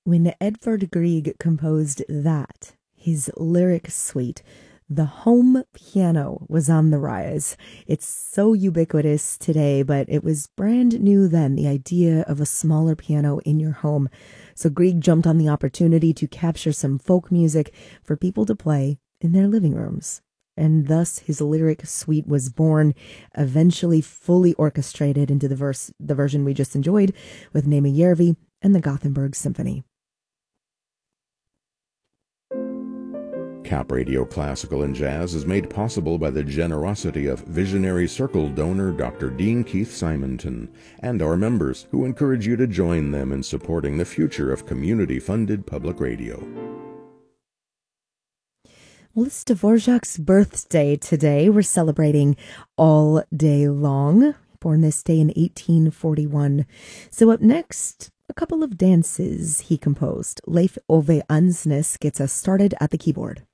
When Edvard Grieg composed that, his lyric suite, the home piano was on the rise. It's so ubiquitous today, but it was brand new then, the idea of a smaller piano in your home. So Grieg jumped on the opportunity to capture some folk music for people to play in their living rooms. And thus his lyric suite was born, eventually fully orchestrated into the version we just enjoyed with Nema Järvi and the Gothenburg Symphony. Cap Radio Classical and Jazz is made possible by the generosity of Visionary Circle donor Dr. Dean Keith Simonton and our members, who encourage you to join them in supporting the future of community-funded public radio. Well, it's Dvorak's birthday today. We're celebrating all day long. Born this day in 1841. So up next, a couple of dances he composed. Leif Ove Ansnes gets us started at the keyboard.